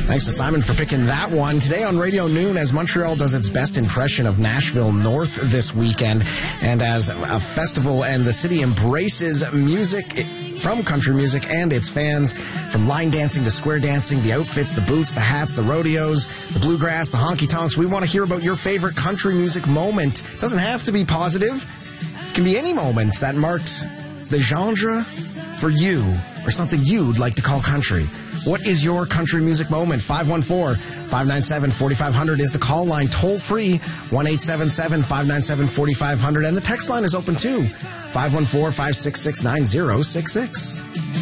Thanks to Simon for picking that one. Today on Radio Noon, as Montreal does its best impression of Nashville North this weekend, and as a festival and the city embraces music from country music and its fans, from line dancing to square dancing, the outfits, the boots, the hats, the rodeos, the bluegrass, the honky-tonks. We want to hear about your favorite country music moment. It doesn't have to be positive. It can be any moment that marked the genre for you, or something you'd like to call country. What is your country music moment? 514-597-4500 is the call line. Toll free, 1-877-597-4500. And the text line is open too, 514-566-9066.